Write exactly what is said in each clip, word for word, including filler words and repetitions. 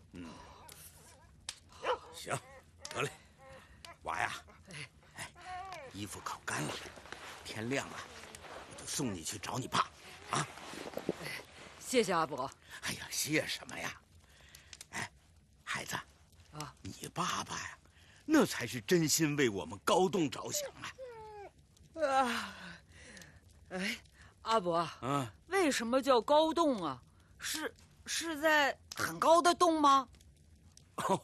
嗯，行，得嘞，娃呀，哎，衣服烤干了，天亮了，我就送你去找你爸，啊。 谢谢阿伯。 哎呀，谢什么呀？哎，孩子，啊，你爸爸呀，那才是真心为我们高栋着想啊。 啊，哎，阿伯， 嗯， 为什么叫高栋啊？是是在很高的洞吗？ 哦，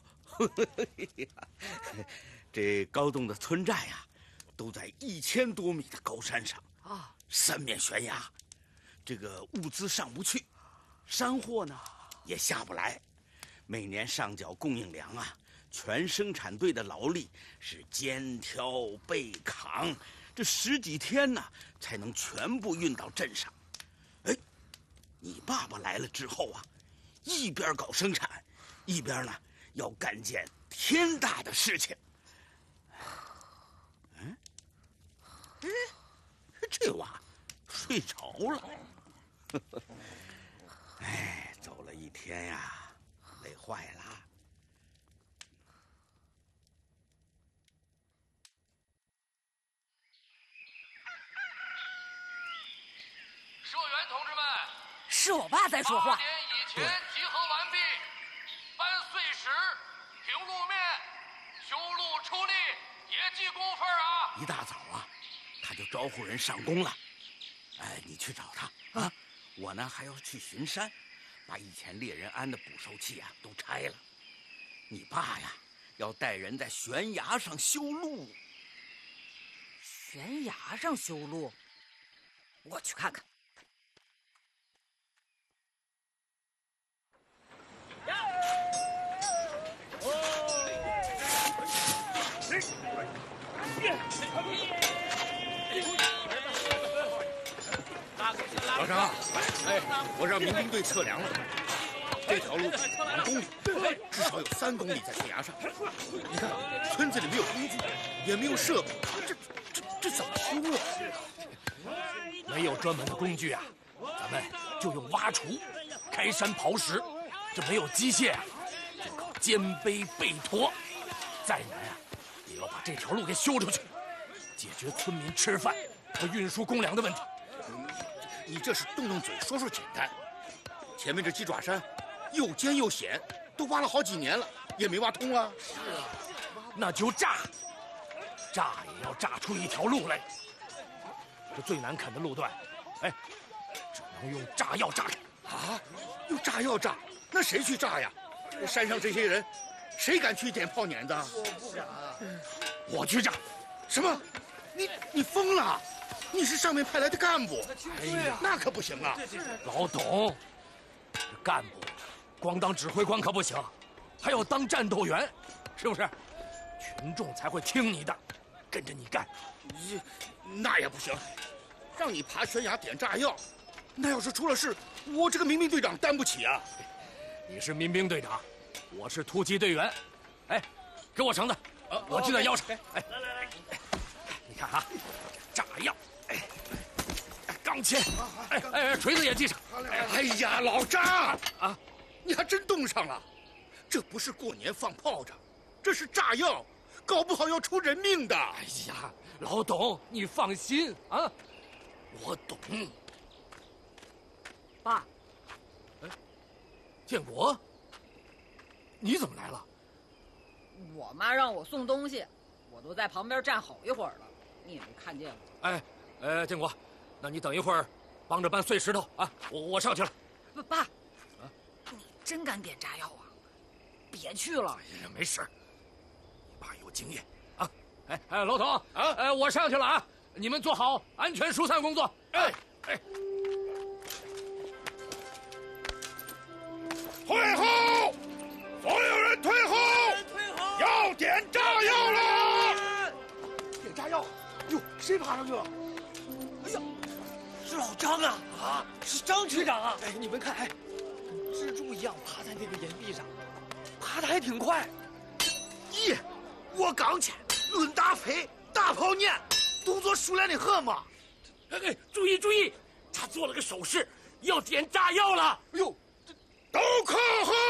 这高栋的村寨呀，都在一千多米的高山上啊，三面悬崖，这个物资上不去，山货呢也下不来，每年上缴供应粮啊，全生产队的劳力是肩挑背扛，这十几天呢才能全部运到镇上。哎，你爸爸来了之后啊，一边搞生产，一边呢要干件天大的事情。嗯，哎，这娃睡着了。哎，走了一天呀，累坏了。 社员同志们， 是我爸在说话。 八点以前集合完毕，搬碎石、平路面、修路出力，别记工分啊！ 一大早啊，他就招呼人上工了。哎，你去找他啊！我呢还要去巡山，把以前猎人安的捕兽器啊都拆了。你爸呀，要带人在悬崖上修路。 悬崖上修路，我去看看。 老张，哎，我让民兵队测量了，这条路两公里，至少有三公里在悬崖上。你看，村子里没有工具，也没有设备，这这这怎么修啊？ 没有专门的工具啊，咱们就用挖锄、开山刨石。这没有机械啊，就靠肩背背驮。再难啊，也要把这条路给修出去，解决村民吃饭和运输公粮的问题。 你这是动动嘴说说简单，前面这鸡爪山又尖又险，都挖了好几年了，也没挖通啊。 是啊，那就炸，炸也要炸出一条路来。这最难啃的路段，哎，只能用炸药炸开。 啊，用炸药炸？那谁去炸呀？山上这些人，谁敢去点炮碾子？ 我不敢，我去炸。 什么？你你疯了？你是上面派来的干部， 哎呀， 那可不行啊！ 老董，这干部光当指挥官可不行，还要当战斗员，是不是？群众才会听你的，跟着你干。 你那也不行，让你爬悬崖点炸药，那要是出了事，我这个民兵队长担不起啊！ 你是民兵队长，我是突击队员。哎，给我绳子，我系在腰上。哎，来来来，你看啊，炸药。哎，钢钎，哎哎，锤子也系上。 哎呀，老张啊，你还真冻上了。这不是过年放炮仗，这是炸药，搞不好要出人命的。 哎呀，老董，你放心啊，我懂。 爸， 哎，建国，你怎么来了？ 我妈让我送东西，我都在旁边站好一会儿了，你也没看见我。 哎。呃，建国，那你等一会儿，帮着搬碎石头啊！我我上去了。 不，爸，啊，你真敢点炸药啊？别去了。 哎呀，没事，你爸有经验啊。哎哎，老董啊，哎，我上去了啊！你们做好安全疏散工作。哎哎， 退后！所有人退后！ 退后！ 要点炸药了！ 点炸药！哟，谁爬上去了？哎呀，是老张啊！啊，是张区长啊！哎，你们看，哎，蜘蛛一样爬在那个岩壁上，爬得还挺快。 咦，我刚去，论打飞，大炮念，动作熟练的很嘛。 哎哎，注意注意，他做了个手势，要点炸药了。 哎呦，都靠后！